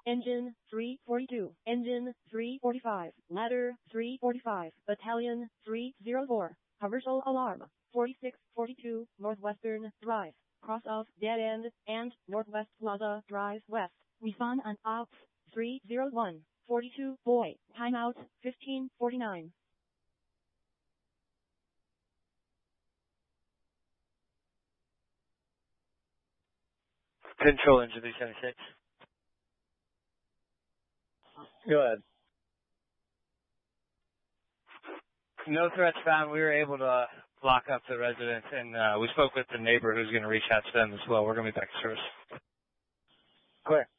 Engine 342, Engine 345, Ladder 345, Battalion 304, Commercial Alarm 4642, Northwestern Drive, cross of Dead End, and Northwest Plaza Drive West. Respond on Ops 301, 42, Boy, timeout 1549. Control Engine 376. Go ahead. No threats found. We were able to lock up the residence, and we spoke with the neighbor who's going to reach out to them as well. We're going to be back to service. Clear.